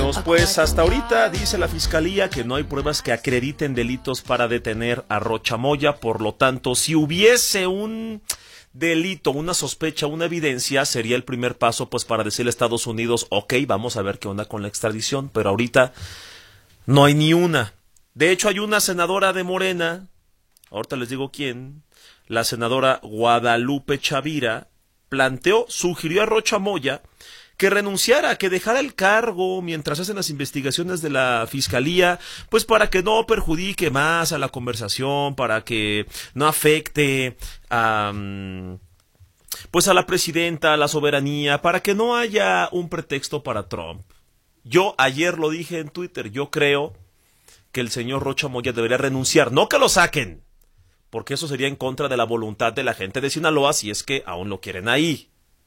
míos, pues hasta ahorita dice la Fiscalía que no hay pruebas que acrediten delitos para detener a Rocha Moya, por lo tanto, si hubiese un delito, una sospecha, una evidencia, sería el primer paso pues para decirle a Estados Unidos, ok, vamos a ver qué onda con la extradición, pero ahorita no hay ni una. De hecho, hay una senadora de Morena, ahorita les digo quién, la senadora Guadalupe Chavira, sugirió a Rocha Moya que renunciara, que dejara el cargo mientras hacen las investigaciones de la Fiscalía, pues para que no perjudique más a la conversación, para que no afecte a, pues a la presidenta, a la soberanía, para que no haya un pretexto para Trump. Yo ayer lo dije en Twitter, yo creo que el señor Rocha Moya debería renunciar, no que lo saquen, porque eso sería en contra de la voluntad de la gente de Sinaloa si es que aún lo quieren ahí.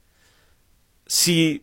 Si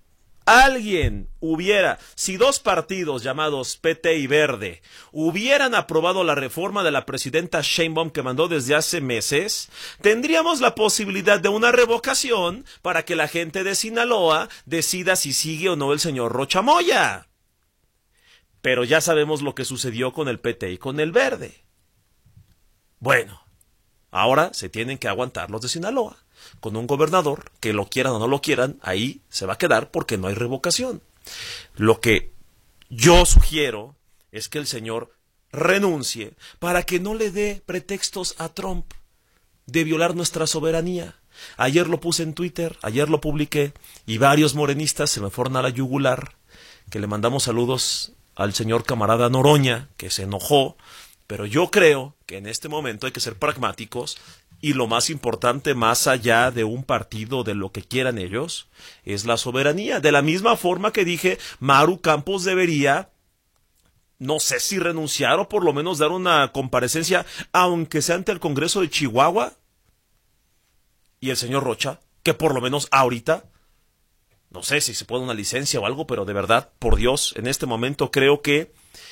dos partidos llamados PT y Verde hubieran aprobado la reforma de la presidenta Sheinbaum que mandó desde hace meses, tendríamos la posibilidad de una revocación para que la gente de Sinaloa decida si sigue o no el señor Rocha Moya. Pero ya sabemos lo que sucedió con el PT y con el Verde. Bueno, ahora se tienen que aguantar los de Sinaloa, con un gobernador que lo quieran o no lo quieran, ahí se va a quedar porque no hay revocación. Lo que yo sugiero es que el señor renuncie para que no le dé pretextos a Trump de violar nuestra soberanía. Ayer lo puse en Twitter, ayer lo publiqué y varios morenistas se me fueron a la yugular, que le mandamos saludos al señor camarada Noroña, que se enojó. Pero yo creo que en este momento hay que ser pragmáticos y lo más importante, más allá de un partido, de lo que quieran ellos, es la soberanía. De la misma forma que dije, Maru Campos debería, no sé si renunciar o por lo menos dar una comparecencia, aunque sea ante el Congreso de Chihuahua, y el señor Rocha, que por lo menos ahorita, no sé si se puede una licencia o algo, pero de verdad, por Dios, en este momento creo que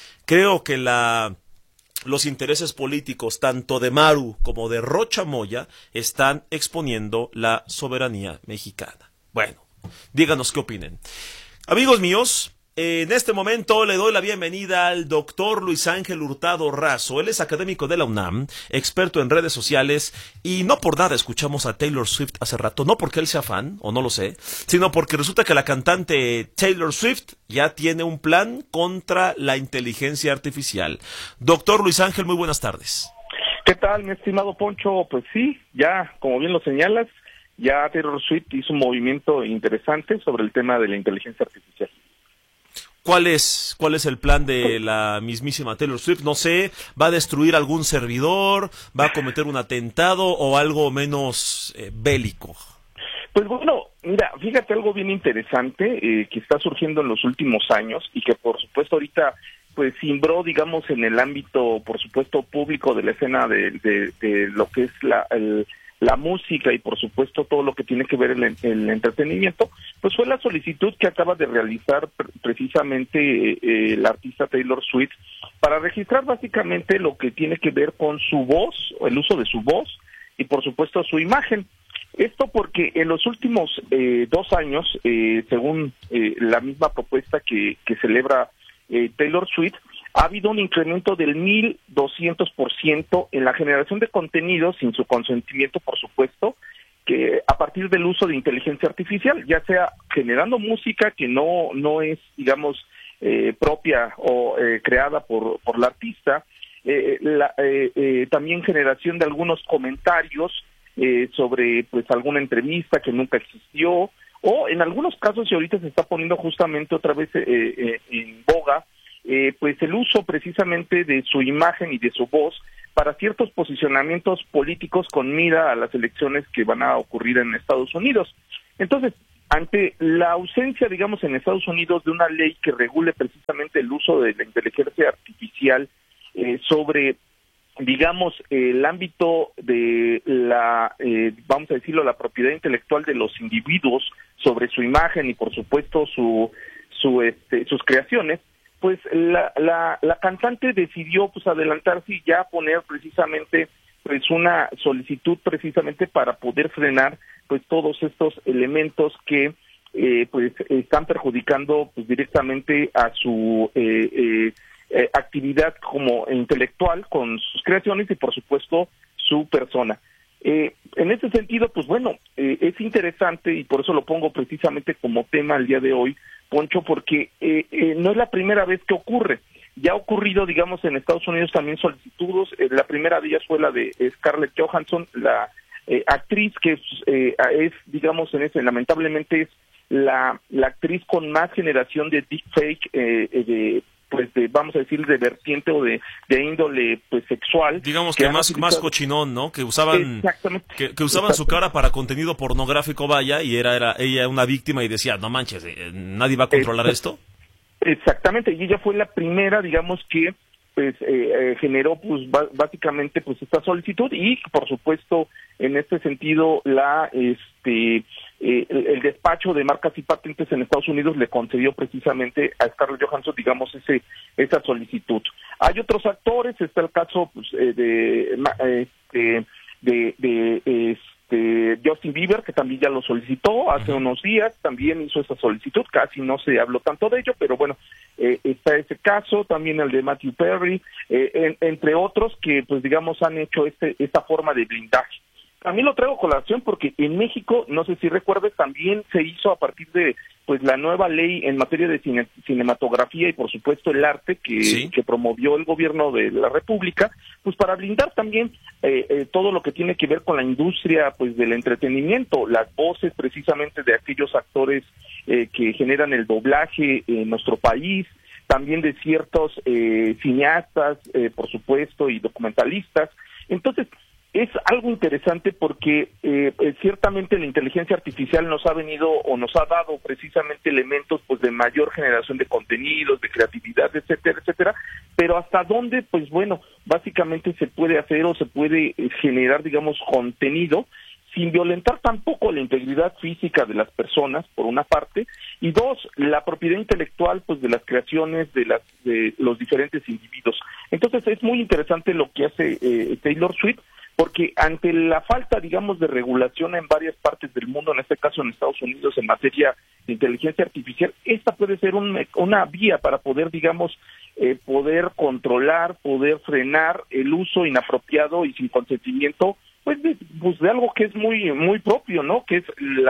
los intereses políticos, tanto de Maru como de Rocha Moya, están exponiendo la soberanía mexicana. Bueno, díganos qué opinen. Amigos míos, en este momento le doy la bienvenida al doctor Luis Ángel Hurtado Razo. Él es académico de la UNAM, experto en redes sociales, y no por nada escuchamos a Taylor Swift hace rato, no porque él sea fan, o no lo sé, sino porque resulta que la cantante Taylor Swift ya tiene un plan contra la inteligencia artificial. Doctor Luis Ángel, muy buenas tardes. ¿Qué tal, mi estimado Poncho? Pues sí, ya, como bien lo señalas, ya Taylor Swift hizo un movimiento interesante sobre el tema de la inteligencia artificial. ¿Cuál es el plan de la mismísima Taylor Swift? No sé, ¿va a destruir algún servidor? ¿Va a cometer un atentado o algo menos bélico? Pues bueno, mira, fíjate algo bien interesante que está surgiendo en los últimos años y que por supuesto ahorita pues cimbró, digamos, en el ámbito, por supuesto, público de la escena de lo que es la música y por supuesto todo lo que tiene que ver el entretenimiento, pues fue la solicitud que acaba de realizar precisamente la artista Taylor Swift para registrar básicamente lo que tiene que ver con su voz, el uso de su voz y por supuesto su imagen. Esto porque en los últimos 2 años, según la misma propuesta que celebra Taylor Swift, ha habido un incremento del 1,200% en la generación de contenidos sin su consentimiento, por supuesto, que a partir del uso de inteligencia artificial, ya sea generando música que no es, digamos, propia o creada por la artista, también generación de algunos comentarios sobre pues alguna entrevista que nunca existió, o en algunos casos, y ahorita se está poniendo justamente otra vez en boga, pues el uso precisamente de su imagen y de su voz para ciertos posicionamientos políticos con mira a las elecciones que van a ocurrir en Estados Unidos. Entonces, ante la ausencia, digamos, en Estados Unidos de una ley que regule precisamente el uso de la inteligencia artificial sobre, digamos, el ámbito de la, vamos a decirlo, la propiedad intelectual de los individuos sobre su imagen y, por supuesto, sus creaciones, pues la cantante decidió pues adelantarse y ya poner precisamente pues una solicitud precisamente para poder frenar pues todos estos elementos que pues están perjudicando pues directamente a su actividad como intelectual con sus creaciones y por supuesto su persona. En ese sentido, pues bueno, es interesante y por eso lo pongo precisamente como tema el día de hoy, Poncho, porque no es la primera vez que ocurre. Ya ha ocurrido, digamos, en Estados Unidos también solicitudes. La primera de ellas fue la de Scarlett Johansson, la actriz que es, digamos, lamentablemente es la actriz con más generación de deepfake, vamos a decir, de vertiente o de índole pues sexual. Digamos que más cochinón, ¿no? Que usaban que usaban su cara para contenido pornográfico, vaya, y era ella una víctima y decía, no manches, ¿nadie va a controlar esto? Exactamente, y ella fue la primera, digamos, que pues generó pues básicamente pues esta solicitud y por supuesto en este sentido el despacho de marcas y patentes en Estados Unidos le concedió precisamente a Scarlett Johansson, digamos, esa solicitud. Hay otros actores, está el caso pues, de Justin Bieber, que también ya lo solicitó hace unos días, también hizo esa solicitud, casi no se habló tanto de ello, pero bueno, está ese caso, también el de Matthew Perry, entre otros que pues digamos han hecho esta forma de blindaje. También lo traigo a colación porque en México, no sé si recuerdes, también se hizo a partir de pues la nueva ley en materia de cinematografía y por supuesto el arte que promovió el gobierno de la República, pues para blindar también todo lo que tiene que ver con la industria pues del entretenimiento, las voces precisamente de aquellos actores que generan el doblaje en nuestro país, también de ciertos cineastas, por supuesto, y documentalistas. Entonces, es algo interesante porque ciertamente la inteligencia artificial nos ha venido o nos ha dado precisamente elementos pues de mayor generación de contenidos, de creatividad, etcétera, etcétera, pero hasta dónde, pues bueno, básicamente se puede hacer o se puede generar, digamos, contenido sin violentar tampoco la integridad física de las personas, por una parte, y dos, la propiedad intelectual pues de las creaciones de los diferentes individuos. Entonces es muy interesante lo que hace Taylor Swift, porque ante la falta, digamos, de regulación en varias partes del mundo, en este caso en Estados Unidos, en materia de inteligencia artificial, esta puede ser una vía para poder, digamos, poder controlar, poder frenar el uso inapropiado y sin consentimiento, pues de algo que es muy muy propio, ¿no? Que es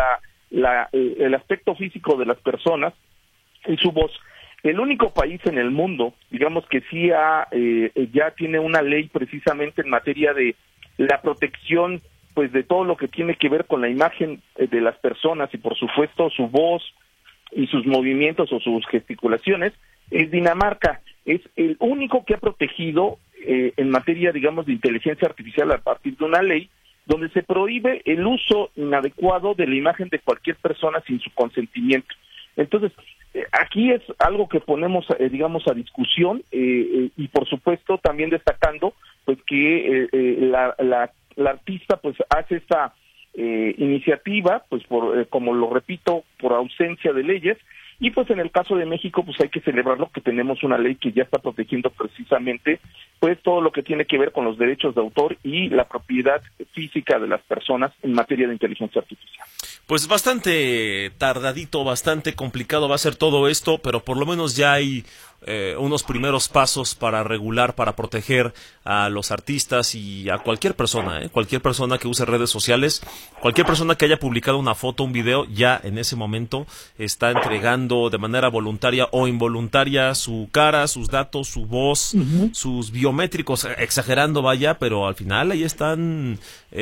el aspecto físico de las personas y su voz. El único país en el mundo, digamos, que sí ya tiene una ley precisamente en materia de la protección pues de todo lo que tiene que ver con la imagen de las personas y por supuesto su voz y sus movimientos o sus gesticulaciones, es Dinamarca. Es el único que ha protegido en materia, digamos, de inteligencia artificial a partir de una ley donde se prohíbe el uso inadecuado de la imagen de cualquier persona sin su consentimiento. Entonces, aquí es algo que ponemos, digamos, a discusión y por supuesto también destacando pues que la artista pues hace esta iniciativa pues como lo repito, por ausencia de leyes, y pues en el caso de México pues hay que celebrarlo, que tenemos una ley que ya está protegiendo precisamente pues todo lo que tiene que ver con los derechos de autor y la propiedad física de las personas en materia de inteligencia artificial. Pues bastante tardadito, bastante complicado va a ser todo esto, pero por lo menos ya hay unos primeros pasos para regular, para proteger a los artistas y a cualquier persona que use redes sociales, cualquier persona que haya publicado una foto, un video, ya en ese momento está entregando de manera voluntaria o involuntaria su cara, sus datos, su voz, sus biométricos, exagerando vaya, pero al final ahí están,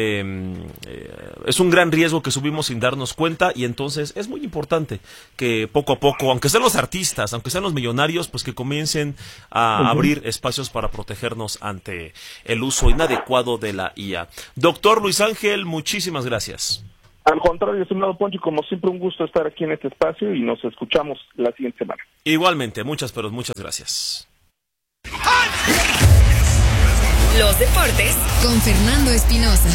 es un gran riesgo que subimos sin darnos cuenta, y entonces es muy importante que poco a poco, aunque sean los artistas, aunque sean los millonarios, pues que comiencen a abrir espacios para protegernos ante el uso inadecuado de la IA. Doctor Luis Ángel, muchísimas gracias. Al contrario, estimado Poncho, como siempre un gusto estar aquí en este espacio y nos escuchamos la siguiente semana. Igualmente, muchas gracias. Los deportes con Fernando Espinosa.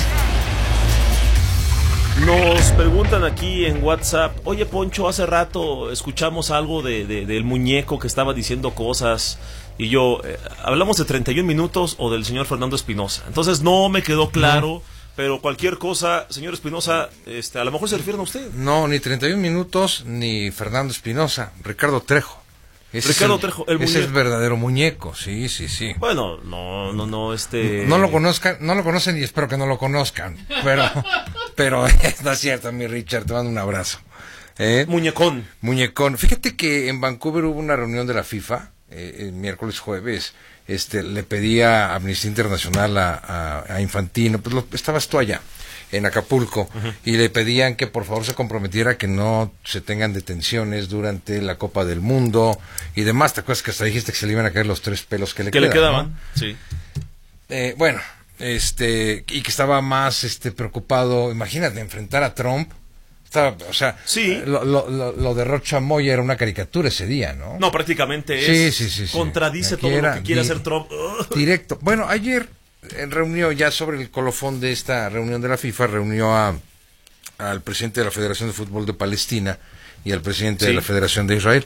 Nos preguntan aquí en WhatsApp, oye Poncho, hace rato escuchamos algo del muñeco que estaba diciendo cosas, y yo, ¿hablamos de 31 minutos o del señor Fernando Espinosa? Entonces no me quedó claro pero cualquier cosa, señor Espinosa, a lo mejor se refieren a usted. No, ni 31 minutos, ni Fernando Espinosa, Ricardo Trejo. Trejo, el muñeco. Ese es verdadero muñeco, sí. Bueno, no, No lo conocen y espero que no lo conozcan, pero no es cierto, mi Richard, te mando un abrazo. Muñecón. Fíjate que en Vancouver hubo una reunión de la FIFA, el miércoles, jueves, le pedía a Amnistía Internacional a Infantino, pues estabas tú allá, en Acapulco, y le pedían que por favor se comprometiera que no se tengan detenciones durante la Copa del Mundo y demás. ¿Te acuerdas que hasta dijiste que se le iban a caer los 3 pelos que le quedaban? ¿No? Sí. Bueno, y que estaba más preocupado, imagínate, enfrentar a Trump. Sí. Lo de Rocha Moya era una caricatura ese día, ¿no? No, prácticamente sí. contradice todo lo que quiere hacer Trump. Directo. Bueno, ayer reunió ya sobre el colofón de esta reunión de la FIFA, reunió al presidente de la Federación de Fútbol de Palestina y al presidente de la Federación de Israel.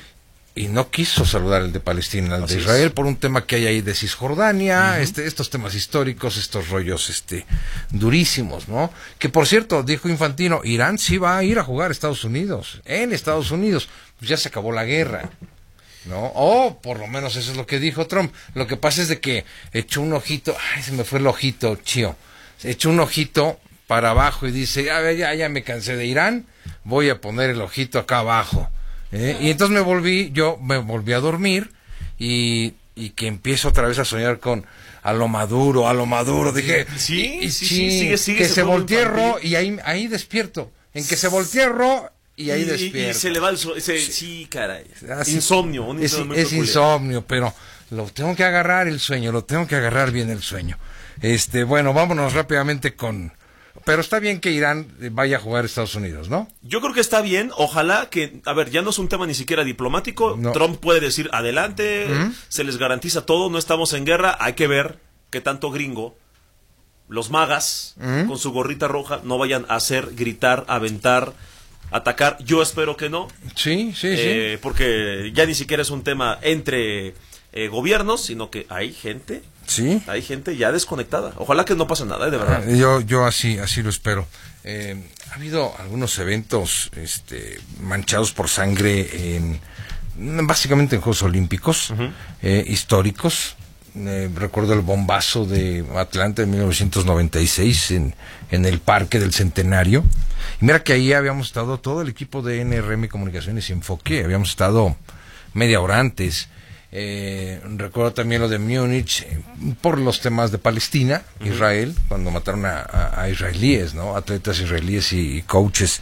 Y no quiso saludar el de Palestina, al de Israel, por un tema que hay ahí de Cisjordania, estos temas históricos, estos rollos durísimos, ¿no? Que por cierto, dijo Infantino, Irán sí va a ir a jugar a Estados Unidos, en Estados Unidos, pues ya se acabó la guerra, ¿no? O por lo menos eso es lo que dijo Trump. Lo que pasa es de que echó un ojito, se me fue el ojito, chío, echó un ojito para abajo y dice, a ver, ya me cansé de Irán, voy a poner el ojito acá abajo. Y entonces me volví a dormir y que empiezo otra vez a soñar con a lo Maduro, dije, sigue, que se voltee Ro y ahí despierto, en que se voltee Ro y ahí despierto. Y se le va el sueño, sí, caray, insomnio, es insomnio, pero lo tengo que agarrar el sueño, lo tengo que agarrar bien el sueño. Bueno, vámonos rápidamente pero está bien que Irán vaya a jugar a Estados Unidos, ¿no? Yo creo que está bien, ojalá que, ya no es un tema ni siquiera diplomático, no. Trump puede decir, adelante, se les garantiza todo, no estamos en guerra, hay que ver qué tanto gringo, los magas, con su gorrita roja, no vayan a hacer, gritar, aventar, atacar, yo espero que no. Sí. Porque ya ni siquiera es un tema entre gobiernos, sino que hay gente... Sí. Hay gente ya desconectada. Ojalá que no pase nada, de verdad. Yo así lo espero. Ha habido algunos eventos manchados por sangre básicamente en Juegos Olímpicos históricos. Recuerdo el bombazo de Atlanta en 1996 en el Parque del Centenario. Y mira que ahí habíamos estado todo el equipo de NRM Comunicaciones y Enfoque. Habíamos estado media hora antes. Recuerdo también lo de Múnich por los temas de Palestina, Israel, cuando mataron a israelíes, ¿no? Atletas israelíes y coaches.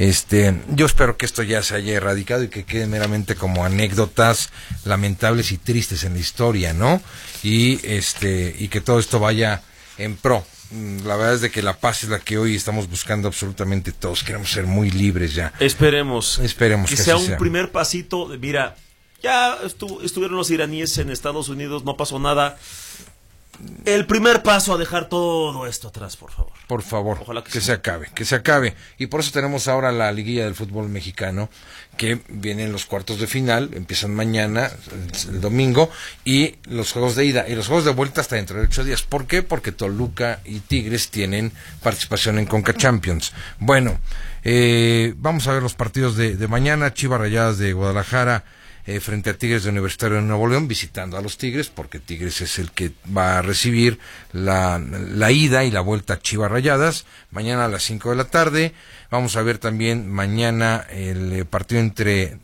Yo espero que esto ya se haya erradicado y que quede meramente como anécdotas lamentables y tristes en la historia, ¿no? Y que todo esto vaya en pro. La verdad es de que la paz es la que hoy estamos buscando absolutamente todos. Queremos ser muy libres ya. Esperemos que sea un sea. primer pasito. Mira, ya estuvieron los iraníes en Estados Unidos, no pasó nada. El primer paso a dejar todo esto atrás, por favor. Por favor, ojalá que se acabe. Y por eso tenemos ahora la liguilla del fútbol mexicano, que vienen los cuartos de final, empiezan mañana, el domingo, y los juegos de ida y los juegos de vuelta hasta dentro de 8 días. ¿Por qué? Porque Toluca y Tigres tienen participación en Conca Champions. Bueno, vamos a ver los partidos de mañana. Chivas Rayadas de Guadalajara frente a Tigres de Universitario de Nuevo León, visitando a los Tigres, porque Tigres es el que va a recibir la ida y la vuelta a Chivas Rayadas, mañana a las 5 de la tarde. Vamos a ver también mañana el partido entre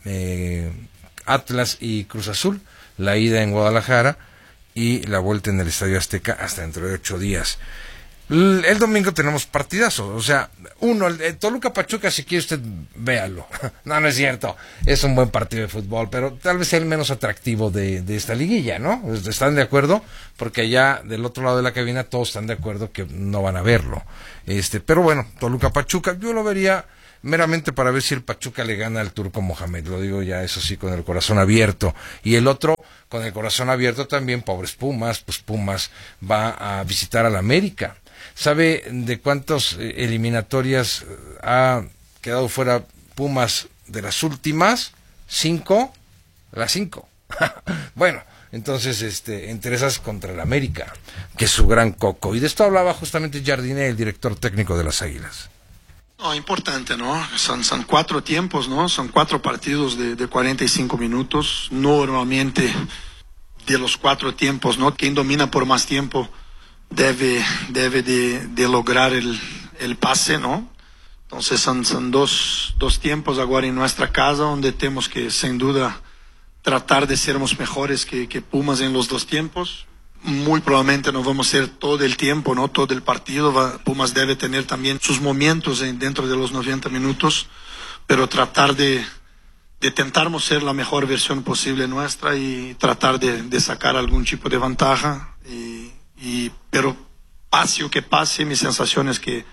Atlas y Cruz Azul, la ida en Guadalajara y la vuelta en el Estadio Azteca hasta dentro de 8 días. El domingo tenemos partidazos, o sea, el Toluca Pachuca, si quiere usted, véalo. No es cierto, es un buen partido de fútbol, pero tal vez sea el menos atractivo de esta liguilla, ¿no? ¿Están de acuerdo? Porque allá del otro lado de la cabina todos están de acuerdo que no van a verlo. Pero bueno, Toluca Pachuca, yo lo vería meramente para ver si el Pachuca le gana al Turco Mohamed, lo digo ya, eso sí, con el corazón abierto. Y el otro, con el corazón abierto también, pobres Pumas, pues Pumas va a visitar al América. ¿Sabe de cuántas eliminatorias ha quedado fuera Pumas de las últimas? 5. Las 5. Bueno, Entonces, entre esas contra el América, que es su gran coco. Y de esto hablaba justamente Jardiné, el director técnico de las Águilas. No, importante, ¿no? Son 4 tiempos, ¿no? Son 4 partidos de 45 minutos. Normalmente, de los 4 tiempos, ¿no? Quien domina por más tiempo debe de lograr el pase, ¿no? Entonces son dos tiempos ahora en nuestra casa, donde tenemos que, sin duda, tratar de sermos mejores que Pumas en los 2 tiempos. Muy probablemente no vamos a ser todo el tiempo, no todo el partido. Pumas debe tener también sus momentos dentro de los 90 minutos, pero tratar de tentarmos ser la mejor versión posible nuestra y tratar de sacar algún tipo de ventaja. Pero pase o que pase, mi sensación es que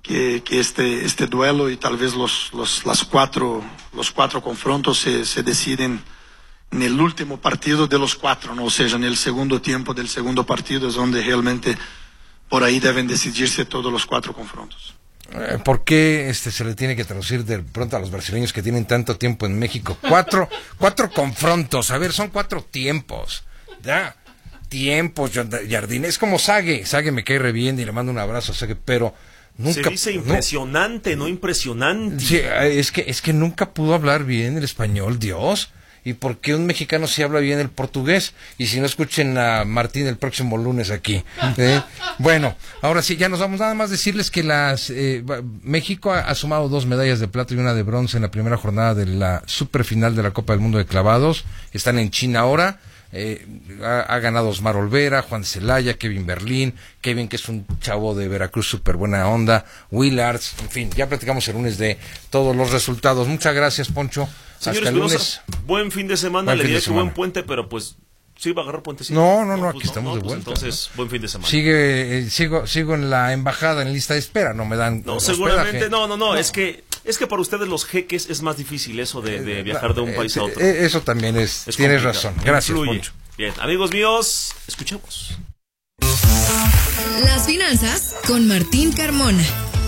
este duelo y tal vez los cuatro confrontos se deciden en el último partido de los 4, ¿no? O sea, en el segundo tiempo del segundo partido es donde realmente por ahí deben decidirse todos los 4 confrontos. ¿Por qué se le tiene que traducir de pronto a los brasileños que tienen tanto tiempo en México? 4 confrontos, a ver, son 4 tiempos, ya, tiempos, Jardiné, es como Sague me cae re bien y le mando un abrazo a Sague, pero nunca... Se dice impresionante, no impresionante. Sí, es que nunca pudo hablar bien el español, Dios. ¿Y por qué un mexicano sí habla bien el portugués? Y si no, escuchen a Martín el próximo lunes aquí. Bueno, ahora sí, ya nos vamos. Nada más decirles que México ha sumado 2 medallas de plata y 1 de bronce en la primera jornada de la superfinal de la Copa del Mundo de Clavados. Están en China ahora. Ha ganado Osmar Olvera, Juan Celaya, Kevin Berlín, Kevin, que es un chavo de Veracruz súper buena onda, Willards, en fin, ya platicamos el lunes de todos los resultados. Muchas gracias, Poncho. Señor Hasta el lunes. Buen fin de semana, le diré que buen puente, pero pues sí va a agarrar puentecito. No, aquí estamos de vuelta. Entonces, buen fin de semana. Sigo en la embajada en lista de espera, no me dan seguramente hospedaje. no. Es que para ustedes los jeques es más difícil eso de viajar de un país a otro. Eso también tienes razón. Gracias, Influye. Poncho. Bien, amigos míos, escuchemos. Las finanzas con Martín Carmona.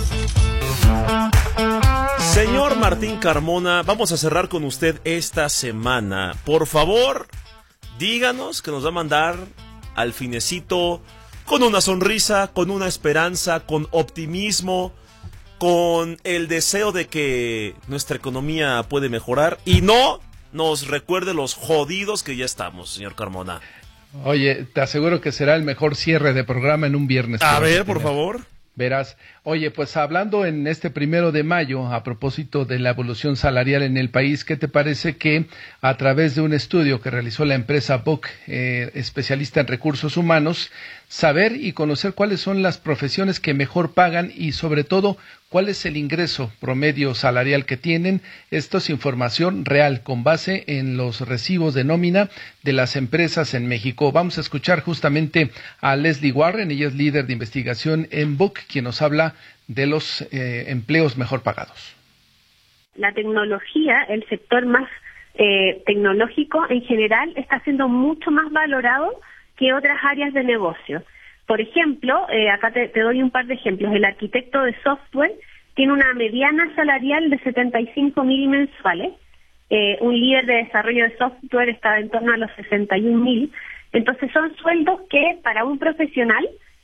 Señor Martín Carmona, vamos a cerrar con usted esta semana. Por favor, díganos que nos va a mandar al finecito con una sonrisa, con una esperanza, con optimismo, con el deseo de que nuestra economía puede mejorar y no nos recuerde los jodidos que ya estamos, señor Carmona. Oye, te aseguro que será el mejor cierre de programa en un viernes. A ver, por favor. Verás, oye, pues hablando en este 1 de mayo, a propósito de la evolución salarial en el país, ¿qué te parece que a través de un estudio que realizó la empresa Book, especialista en recursos humanos, saber y conocer cuáles son las profesiones que mejor pagan y sobre todo cuál es el ingreso promedio salarial que tienen? Esto es información real con base en los recibos de nómina de las empresas en México. Vamos a escuchar justamente a Leslie Warren, ella es líder de investigación en Book, quien nos habla de los empleos mejor pagados. La tecnología, el sector más tecnológico en general, está siendo mucho más valorado que otras áreas de negocio. Por ejemplo, acá te doy un par de ejemplos. El arquitecto de software tiene una mediana salarial de 75.000 mensuales. Un líder de desarrollo de software está en torno a los 61.000. Entonces son sueldos que para un profesional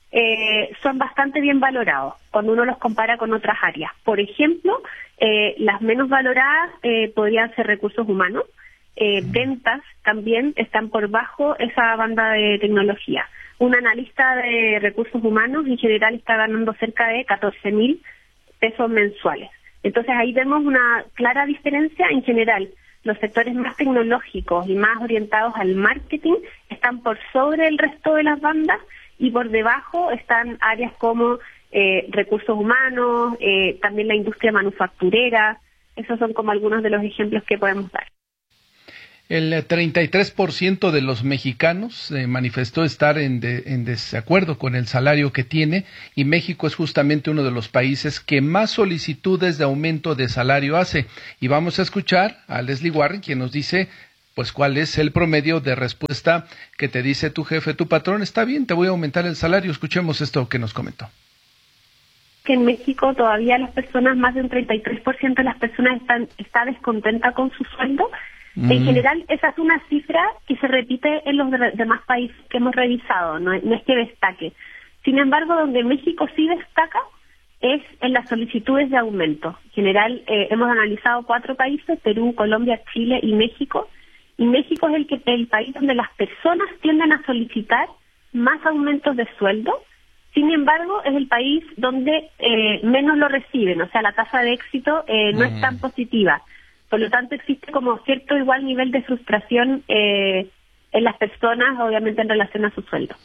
son bastante bien valorados cuando uno los compara con otras áreas. Por ejemplo, las menos valoradas podrían ser recursos humanos. Ventas también están por bajo esa banda de tecnología. Un analista de recursos humanos en general está ganando cerca de 14.000 pesos mensuales. Entonces ahí vemos una clara diferencia. En general, los sectores más tecnológicos y más orientados al marketing están por sobre el resto de las bandas y por debajo están áreas como recursos humanos, también la industria manufacturera. Esos son como algunos de los ejemplos que podemos dar. El 33% de los mexicanos manifestó estar en desacuerdo con el salario que tiene, y México es justamente uno de los países que más solicitudes de aumento de salario hace. Y vamos a escuchar a Leslie Warren, quien nos dice pues cuál es el promedio de respuesta que te dice tu jefe, tu patrón: está bien, te voy a aumentar el salario. Escuchemos esto que nos comentó. Que en México todavía las personas, más de un 33% de las personas está descontenta con su sueldo. En general, esa es una cifra que se repite en los demás países que hemos revisado, no es que destaque. Sin embargo, donde México sí destaca es en las solicitudes de aumento. En general, hemos analizado 4 países, Perú, Colombia, Chile y México es el país donde las personas tienden a solicitar más aumentos de sueldo. Sin embargo, es el país donde menos lo reciben, o sea, la tasa de éxito no es tan positiva. Por lo tanto, existe como cierto igual nivel de frustración en las personas, obviamente en relación a su sueldo.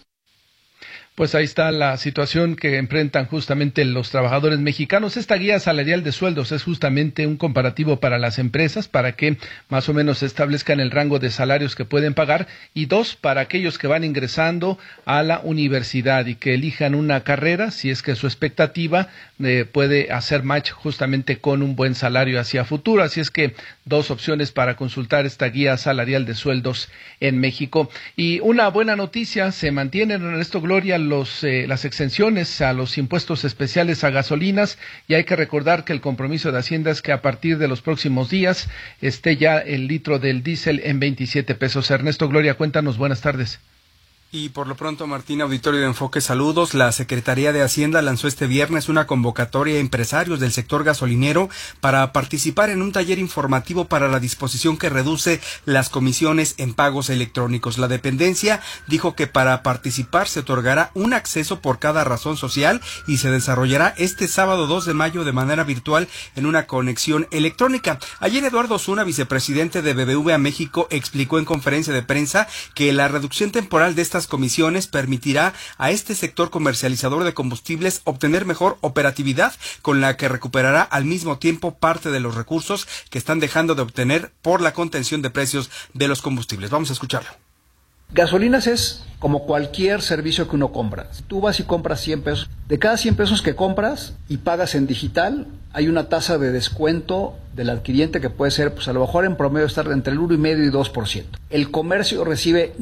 Pues ahí está la situación que enfrentan justamente los trabajadores mexicanos. Esta guía salarial de sueldos es justamente un comparativo para las empresas, para que más o menos establezcan el rango de salarios que pueden pagar, y 2, para aquellos que van ingresando a la universidad y que elijan una carrera, si es que su expectativa puede hacer match justamente con un buen salario hacia futuro. Así es que 2 opciones para consultar esta guía salarial de sueldos en México. Y una buena noticia, se mantienen, Ernesto, Gloria, las exenciones a los impuestos especiales a gasolinas, y hay que recordar que el compromiso de Hacienda es que a partir de los próximos días esté ya el litro del diésel en 27 pesos. Ernesto, Gloria, cuéntanos, buenas tardes. Y por lo pronto, Martín, auditorio de Enfoque, saludos. La Secretaría de Hacienda lanzó este viernes una convocatoria a empresarios del sector gasolinero para participar en un taller informativo para la disposición que reduce las comisiones en pagos electrónicos. La dependencia dijo que para participar se otorgará un acceso por cada razón social y se desarrollará este sábado 2 de mayo de manera virtual en una conexión electrónica. Ayer Eduardo Osuna, vicepresidente de BBVA México, explicó en conferencia de prensa que la reducción temporal de estas comisiones permitirá a este sector comercializador de combustibles obtener mejor operatividad, con la que recuperará al mismo tiempo parte de los recursos que están dejando de obtener por la contención de precios de los combustibles. Vamos a escucharlo. Gasolinas es como cualquier servicio que uno compra. Si tú vas y compras 100 pesos, de cada 100 pesos que compras y pagas en digital, hay una tasa de descuento del adquiriente que puede ser, pues a lo mejor en promedio estar entre el 1,5% y 2%. El comercio recibe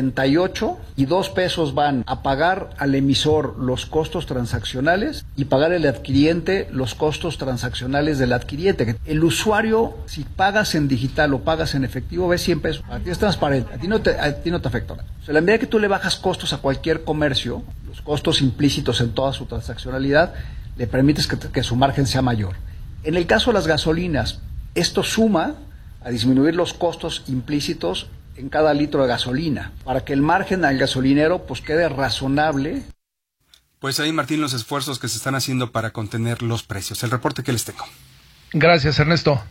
98 y 2 pesos van a pagar al emisor los costos transaccionales y pagar el adquiriente los costos transaccionales del adquiriente. El usuario, si pagas en digital o pagas en efectivo, ves 100 pesos. A ti es transparente, a ti no te afecta. O sea, la medida que tú le bajas costos a cualquier comercio, los costos implícitos en toda su transaccionalidad, le permites que su margen sea mayor. En el caso de las gasolinas, esto suma a disminuir los costos implícitos en cada litro de gasolina, para que el margen al gasolinero pues quede razonable. Pues ahí, Martín, los esfuerzos que se están haciendo para contener los precios. El reporte que les tengo. Gracias, Ernesto.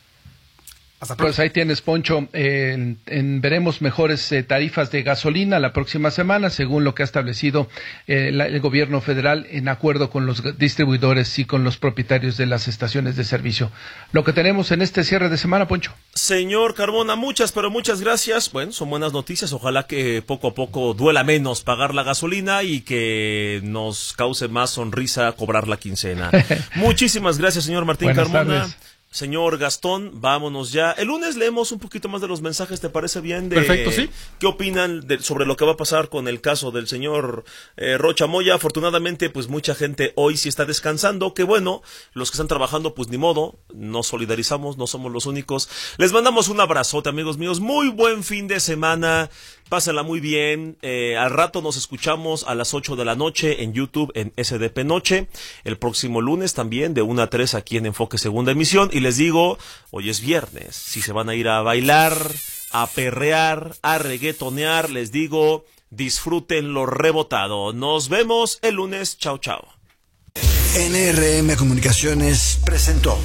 Hasta pronto. Pues ahí tienes, Poncho. Veremos mejores tarifas de gasolina la próxima semana, según lo que ha establecido el gobierno federal en acuerdo con los distribuidores y con los propietarios de las estaciones de servicio. Lo que tenemos en este cierre de semana, Poncho. Señor Carmona, muchas gracias. Bueno, son buenas noticias. Ojalá que poco a poco duela menos pagar la gasolina y que nos cause más sonrisa cobrar la quincena. Muchísimas gracias, señor Martín Carmona. Tardes. Señor Gastón, vámonos ya. El lunes leemos un poquito más de los mensajes, ¿te parece bien? Perfecto, sí. ¿Qué opinan sobre lo que va a pasar con el caso del señor Rocha Moya? Afortunadamente, pues mucha gente hoy sí está descansando. Que bueno, los que están trabajando, pues ni modo, nos solidarizamos, no somos los únicos. Les mandamos un abrazote, amigos míos. Muy buen fin de semana. Pásenla muy bien. Al rato nos escuchamos a las 8 de la noche en YouTube en SDP Noche. El próximo lunes también de 1 a 3 aquí en Enfoque Segunda Emisión. Y les digo, hoy es viernes. Si se van a ir a bailar, a perrear, a reggaetonear, les digo, disfruten lo rebotado. Nos vemos el lunes. Chao, chao. NRM Comunicaciones presentó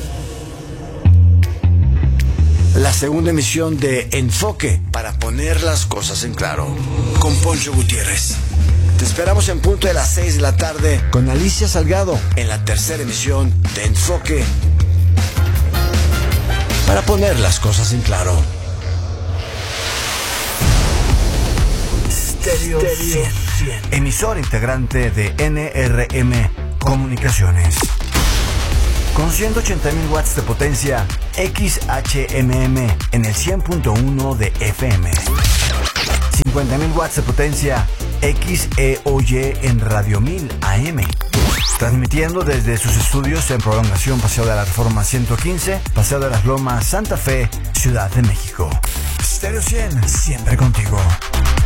la segunda emisión de Enfoque, para poner las cosas en claro, con Poncho Gutiérrez. Te esperamos en punto de las 6 de la tarde con Alicia Salgado en la tercera emisión de Enfoque, para poner las cosas en claro. Stereo 100, emisora integrante de NRM Comunicaciones. Con 180,000 watts de potencia, XHMM en el 100.1 de FM. 50,000 watts de potencia, XEOY en Radio 1000 AM. Transmitiendo desde sus estudios en Prolongación Paseo de la Reforma 115, Paseo de las Lomas, Santa Fe, Ciudad de México. Stereo 100, siempre contigo.